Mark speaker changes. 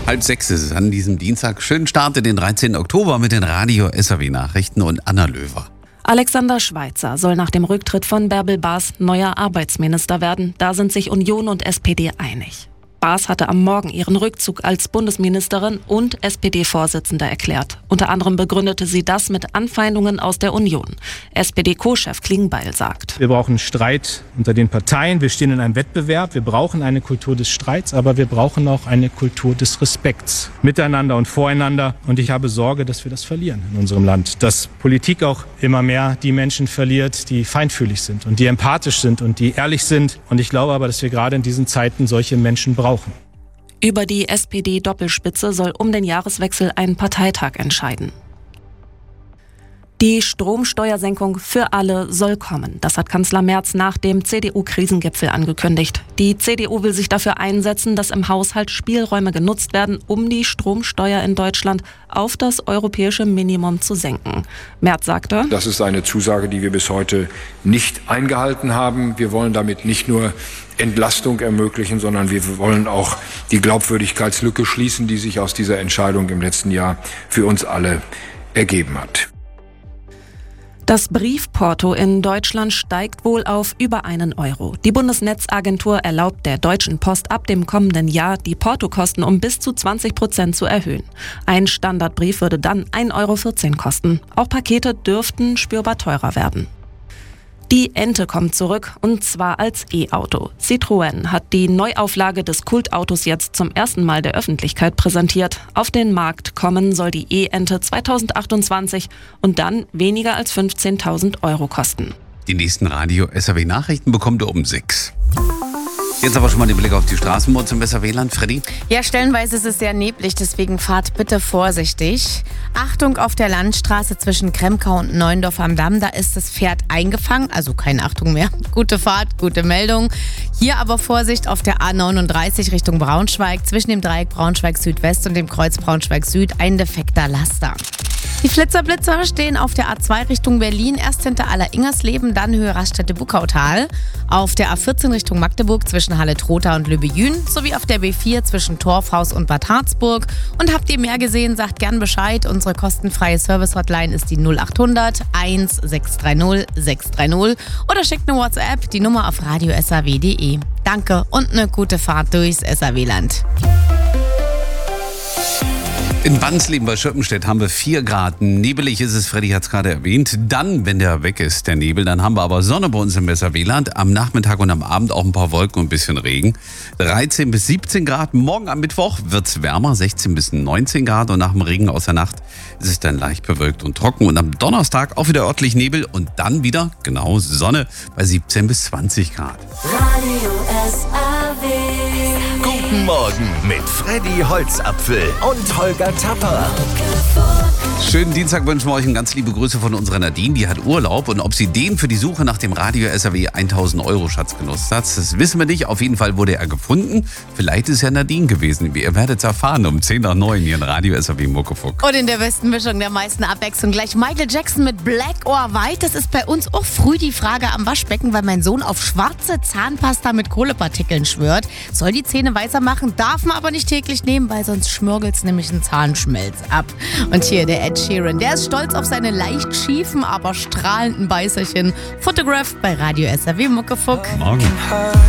Speaker 1: 5:30 ist es an diesem Dienstag. Schönen Start in den 13. Oktober mit den Radio SAW Nachrichten und Anna Löwer.
Speaker 2: Alexander Schweitzer soll nach dem Rücktritt von Bärbel Baas neuer Arbeitsminister werden. Da sind sich Union und SPD einig. Baas hatte am Morgen ihren Rückzug als Bundesministerin und SPD-Vorsitzende erklärt. Unter anderem begründete sie das mit Anfeindungen aus der Union. SPD-Co-Chef Klingbeil sagt:
Speaker 3: Wir brauchen Streit unter den Parteien. Wir stehen in einem Wettbewerb. Wir brauchen eine Kultur des Streits, aber wir brauchen auch eine Kultur des Respekts miteinander und voreinander. Und ich habe Sorge, dass wir das verlieren in unserem Land. Dass Politik auch immer mehr die Menschen verliert, die feinfühlig sind und die empathisch sind und die ehrlich sind. Und ich glaube aber, dass wir gerade in diesen Zeiten solche Menschen brauchen.
Speaker 2: Über die SPD-Doppelspitze soll um den Jahreswechsel ein Parteitag entscheiden. Die Stromsteuersenkung für alle soll kommen. Das hat Kanzler Merz nach dem CDU-Krisengipfel angekündigt. Die CDU will sich dafür einsetzen, dass im Haushalt Spielräume genutzt werden, um die Stromsteuer in Deutschland auf das europäische Minimum zu senken. Merz sagte:
Speaker 4: Das ist eine Zusage, die wir bis heute nicht eingehalten haben. Wir wollen damit nicht nur Entlastung ermöglichen, sondern wir wollen auch die Glaubwürdigkeitslücke schließen, die sich aus dieser Entscheidung im letzten Jahr für uns alle ergeben hat.
Speaker 2: Das Briefporto in Deutschland steigt wohl auf über 1 Euro. Die Bundesnetzagentur erlaubt der Deutschen Post ab dem kommenden Jahr, die Portokosten um bis zu 20% zu erhöhen. Ein Standardbrief würde dann 1,14 Euro kosten. Auch Pakete dürften spürbar teurer werden. Die Ente kommt zurück, und zwar als E-Auto. Citroën hat die Neuauflage des Kultautos jetzt zum ersten Mal der Öffentlichkeit präsentiert. Auf den Markt kommen soll die E-Ente 2028 und dann weniger als 15.000 Euro kosten.
Speaker 1: Die nächsten Radio SAW Nachrichten bekommt ihr um 6. Jetzt aber schon mal den Blick auf die Straßenbahn zum SAW-Land. Freddy?
Speaker 5: Ja, stellenweise ist es sehr neblig, deswegen fahrt bitte vorsichtig. Achtung auf der Landstraße zwischen Kremkau und Neuendorf am Damm, da ist das Pferd eingefangen, also keine Achtung mehr. Gute Fahrt, gute Meldung. Hier aber Vorsicht auf der A39 Richtung Braunschweig, zwischen dem Dreieck Braunschweig Südwest und dem Kreuz Braunschweig Süd, ein defekter Laster. Die Flitzer-Blitzer stehen auf der A2 Richtung Berlin, erst hinter Aller-Ingersleben, dann Höhe Raststätte-Buckautal. Auf der A14 Richtung Magdeburg zwischen Halle-Trotha und Lübejün, sowie auf der B4 zwischen Torfhaus und Bad Harzburg. Und habt ihr mehr gesehen, sagt gern Bescheid. Unsere kostenfreie Service-Hotline ist die 0800 1630 630 oder schickt eine WhatsApp, die Nummer auf radiosaw.de. Danke und eine gute Fahrt durchs SAW-Land.
Speaker 1: In Wansleben bei Schöppenstedt haben wir 4 Grad. Nebelig ist es, Freddy hat es gerade erwähnt. Dann, wenn der weg ist, der Nebel, dann haben wir aber Sonne bei uns im SAW-Land. Am Nachmittag und am Abend auch ein paar Wolken und ein bisschen Regen. 13 bis 17 Grad. Morgen am Mittwoch wird es wärmer, 16 bis 19 Grad. Und nach dem Regen aus der Nacht ist es dann leicht bewölkt und trocken. Und am Donnerstag auch wieder örtlich Nebel und dann wieder, genau, Sonne bei 17 bis 20 Grad.
Speaker 6: Radio SAW.
Speaker 7: Guten Morgen mit Freddy Holzapfel und Holger Tapper.
Speaker 1: Schönen Dienstag wünschen wir euch, ganz liebe Grüße von unserer Nadine. Die hat Urlaub, und ob sie den für die Suche nach dem Radio SAW 1.000 Euro Schatz genutzt hat, das wissen wir nicht. Auf jeden Fall wurde er gefunden. Vielleicht ist ja Nadine gewesen. Ihr werdet es erfahren um 10 nach 9 hier in Radio SAW Muckefuck.
Speaker 5: Und in der besten Mischung, der meisten Abwechslung gleich Michael Jackson mit Black or White. Das ist bei uns auch früh die Frage am Waschbecken, weil mein Sohn auf schwarze Zahnpasta mit Kohlepartikeln schwört. Soll die Zähne weißer machen, darf man aber nicht täglich nehmen, weil sonst schmürgelt's nämlich einen Zahnschmelz ab. Und hier der Ed Sheeran, der ist stolz auf seine leicht schiefen, aber strahlenden Beißerchen. Photographed bei Radio SAW Muckefuck.
Speaker 1: Morgen.